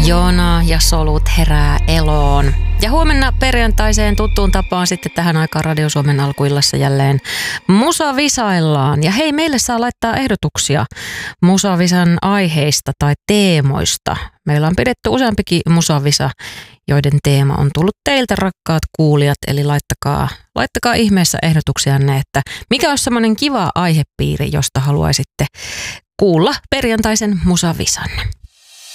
Joona ja solut herää eloon. Ja huomenna perjantaiseen tuttuun tapaan sitten tähän aikaan Radio Suomen alkuillassa jälleen musavisaillaan. Ja hei, meille saa laittaa ehdotuksia musavisan aiheista tai teemoista. Meillä on pidetty useampikin musavisa, joiden teema on tullut teiltä, rakkaat kuulijat. Eli laittakaa ihmeessä ehdotuksianne, että mikä olisi semmoinen kiva aihepiiri, josta haluaisitte kuulla perjantaisen musavisan.